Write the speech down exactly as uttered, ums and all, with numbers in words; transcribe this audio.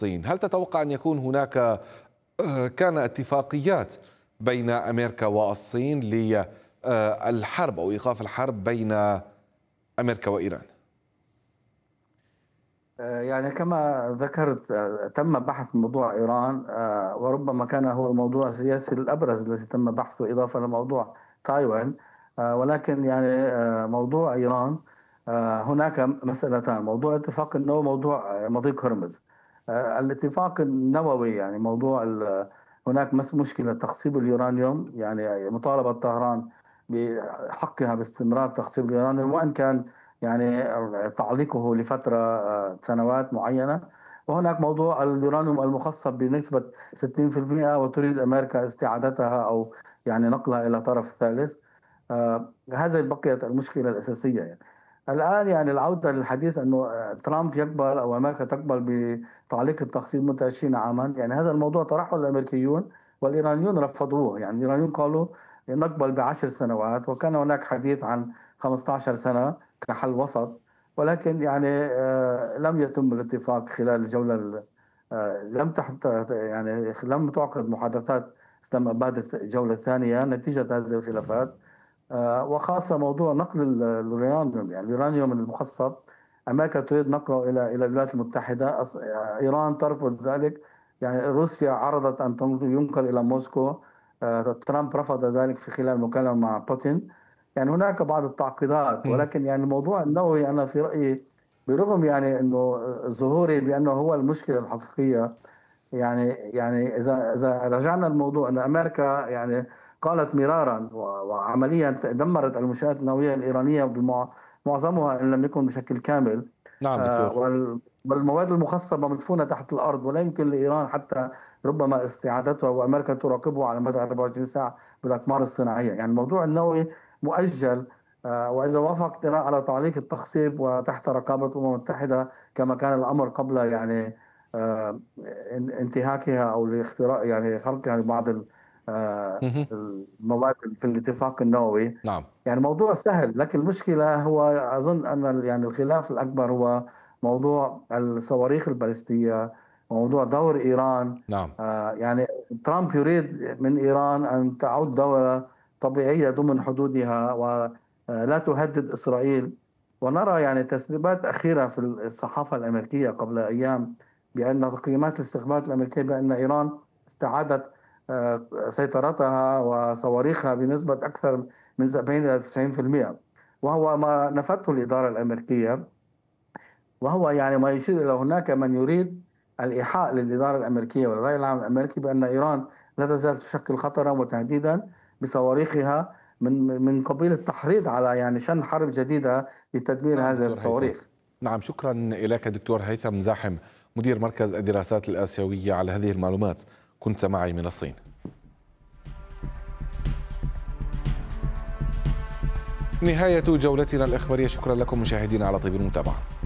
الصين. هل تتوقع أن يكون هناك آه، كان اتفاقيات بين أمريكا والصين للحرب أو إيقاف الحرب بين أمريكا وإيران؟ يعني كما ذكرت، آه، تم بحث موضوع إيران، آه، وربما كان هو الموضوع السياسي الأبرز الذي تم بحثه إضافة لموضوع تايوان. آه، ولكن يعني آه، موضوع إيران، آه، هناك مسألتان: موضوع الاتفاق النووي، موضوع مضيق هرمز. آه، الاتفاق النووي يعني موضوع ال- هناك مس- مشكلة تخصيب اليورانيوم، يعني مطالبة طهران بحقها باستمرار تخصيب اليورانيوم، وإن كان يعني تعليقه لفترة آه، سنوات معينة. وهناك موضوع اليورانيوم المخصب بنسبة ستين بالمئة، وتريد أمريكا استعادتها أو يعني نقلها إلى طرف ثالث. آه، هذه بقيت المشكلة الأساسية يعني. الآن يعني العودة للحديث أنه آه، ترامب يقبل أو أمريكا تقبل بتعليق التخصيب مدة عشرين عاما، يعني هذا الموضوع طرحه الأمريكيون والإيرانيون رفضوه. يعني الإيرانيون قالوا نقبل بعشر سنوات، وكان هناك حديث عن خمسة عشر سنة كحل وسط. ولكن يعني آه، لم يتم الاتفاق خلال الجولة ال- آه، لم تحت يعني لم تعقد محادثات اسلام باد الجولة الثانية نتيجة هذه الخلافات. آه، وخاصة موضوع نقل ال- اليورانيوم، يعني اليورانيوم المخصب أمريكا تريد نقله إلى إلى الولايات المتحدة. أص- آه، إيران ترفض ذلك. يعني روسيا عرضت أن تنقل- ينقل إلى موسكو. آه، ترامب رفض ذلك في خلال مكالمة مع بوتين. يعني هناك بعض التعقيدات، مم. ولكن يعني الموضوع النووي أنا في رأيي، برغم يعني أنه ظهوري بأنه هو المشكلة الحقيقية، يعني يعني اذا اذا رجعنا الموضوع ان امريكا يعني قالت مرارا و- وعمليا دمرت المنشآت النوويه الايرانيه بمعظمها ان لم يكن بشكل كامل. نعم آه، دكتور. وال- والمواد المخصبه مدفونه تحت الارض، ولا يمكن لايران حتى ربما استعادتها، وامريكا تراقبها على مدى أربعة وعشرين ساعه بالاقمار الصناعيه. يعني الموضوع النووي مؤجل. آه، واذا وافق إيران على تعليق التخصيب وتحت رقابه الامم المتحده كما كان الامر قبل يعني آه، انتهاكها او لاختراق يعني خلقها لبعض ال- آه، مهم. المواد في الاتفاق النووي، نعم. يعني موضوع سهل. لكن المشكله هو اظن ان ال- يعني الخلاف الاكبر هو موضوع الصواريخ البالستيه، وموضوع دور ايران. نعم. آه، يعني ترامب يريد من ايران ان تعود دوله طبيعيه ضمن حدودها ولا تهدد اسرائيل. ونرى يعني تسريبات اخيره في الصحافه الامريكيه قبل ايام بأن تقييمات الاستخبارات الأمريكية بأن إيران استعادت آه، سيطرتها وصواريخها بنسبة أكثر من سبعين إلى تسعين بالمئة، وهو ما نفته الإدارة الأمريكية. وهو يعني ما يشير إلى هناك من يريد الإيحاء للإدارة الأمريكية والرأي العام الأمريكي بأن إيران لا تزال تشكل خطرا وتهديدا بصواريخها، من من قبيل التحريض على يعني شن حرب جديدة لتدمير نعم هذه دكتور هيثم. الصواريخ. نعم، شكرا إليك دكتور هيثم زاحم، مدير مركز الدراسات الآسيوية، على هذه المعلومات. كنت معي من الصين. نهاية جولتنا الإخبارية، شكرا لكم مشاهدينا على طيب المتابعة.